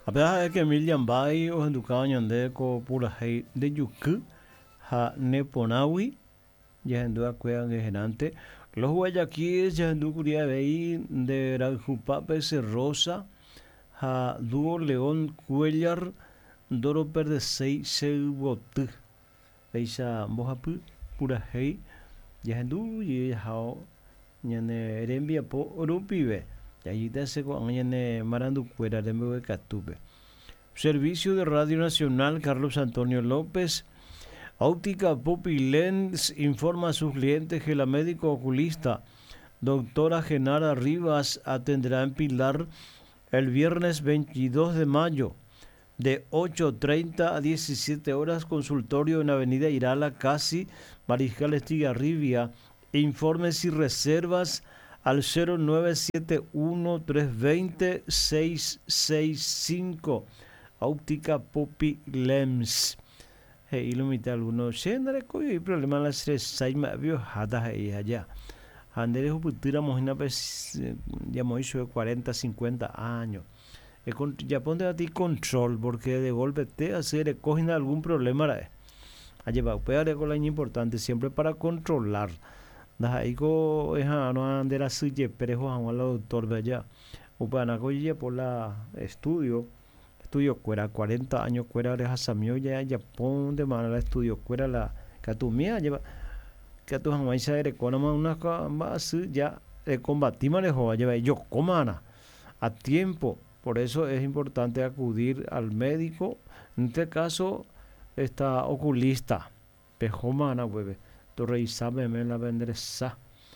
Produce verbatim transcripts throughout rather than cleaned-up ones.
A pesar de que Milian Bay o Hendukañan de ko pura hei de Yuku, ha Neponawi, ya Hendua Cuean gerante. Los Guayaquíes ya Hendu Curia Bey de Ranjupape Rosa, ha Duo León Cuellar, Doro Perde Sei Seubotu, Eisa Mojapu, pura hei, ya Hendu y hao, Yane Rembia Po Orupibe. Y allí te hace con Yane Marandu Cuera de Mue Catube. Servicio de Radio Nacional Carlos Antonio López. Óptica Poppy Lens informa a sus clientes que la médico oculista doctora Genara Rivas atenderá en Pilar el viernes veintidós de mayo de ocho treinta a diecisiete horas, consultorio en Avenida Irala, Casi, Mariscal Estigarribia. Informes y reservas al cero nueve siete uno tres dos cero seis seis cinco. Óptica Poppy Lens. Hey, ilumita algunos. Shendare koy problema la stress saima vio hada hey allá. Andere huputura mojina pues ya moiso de cuarenta, cincuenta años. E con ya ponte a ti control porque de golpe te hace cogen algún problema la. Allá va, pero con la importante siempre para controlar. Da ahí ko eja no andera suje perejo a la doctor de allá. Upana koye por la estudio estudio cuera cuarenta años cuera de Hasamio ya ya pon de manera estudio cuera la catumia lleva que tu jamás se economa una más ya combatimos lejos lleva yo comana a tiempo. Por eso es importante acudir al médico, en este caso está oculista pejomana hueve tu reisame me la vendresa.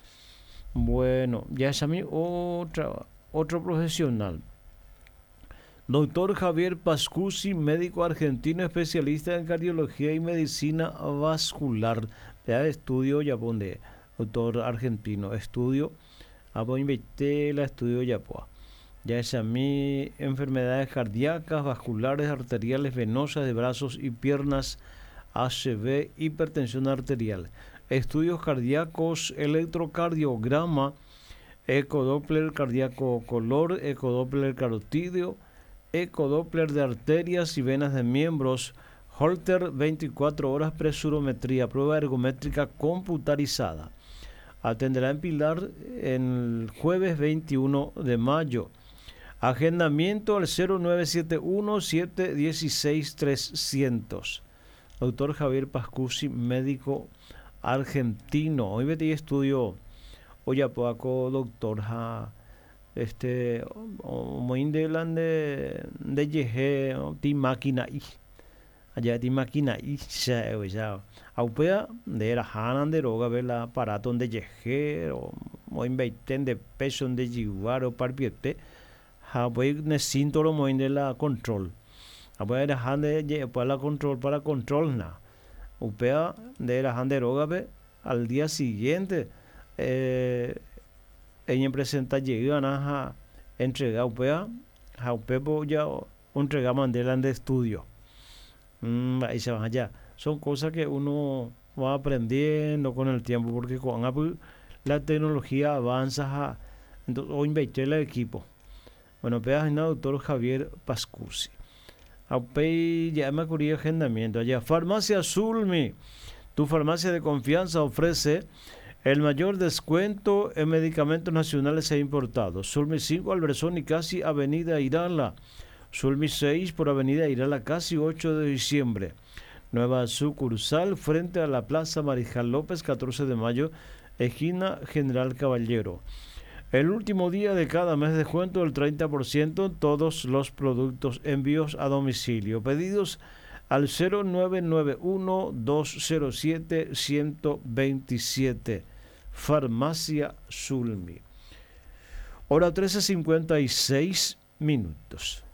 Bueno, ya es a mí otra otro profesional. Doctor Javier Pascusi, médico argentino especialista en cardiología y medicina vascular. Ya estudio ya donde doctor argentino estudio a la estudio ya pues. Ya es a mí enfermedades cardíacas, vasculares, arteriales, venosas de brazos y piernas, A C V, hipertensión arterial. Estudios cardíacos, electrocardiograma, ecodoppler cardíaco color, ecodoppler carotídeo, ecodoppler de arterias y venas de miembros, Holter veinticuatro horas, presurometría, prueba ergométrica computarizada. Atenderá en Pilar el jueves veintiuno de mayo. Agendamiento al cero nueve siete uno siete uno seis trescientos. Doctor Javier Pascusi, médico argentino. Hoy metí estudio, hoy a poco doctor ja, este muy de de de yeje ti máquina y allá ti máquina y ya ya aupea de la hanan de roga ver la aparato de yeje o muy veinte de peso de llevar o parpiete ha voy necesito lo muy de la control aupea de han de para la control para control na upea de la han de roga ve al día siguiente eh, ella presenta llegan a entregar upea a upepo ya entrega mandela de estudio. Mm, ahí se van allá. Son cosas que uno va aprendiendo con el tiempo porque con Apple la tecnología avanza. Entonces hoy invertir el equipo. Bueno, peas en el doctor Javier Pascusi. Aupei ya me ocurrió agendamiento allá. Farmacia Zulmi, tu farmacia de confianza, ofrece el mayor descuento en medicamentos nacionales e importados. Zulmi cinco, Alverzón y Casi, Avenida Irala. Zulmi seis por Avenida Irala, Casi, ocho de diciembre. Nueva sucursal frente a la Plaza Mariscal López, catorce de mayo, esquina General Caballero. El último día de cada mes de descuento del treinta por ciento en todos los productos, envíos a domicilio. Pedidos al cero nueve nueve uno dos cero siete uno dos siete. Farmacia Zulmi. Hora trece cincuenta y seis minutos.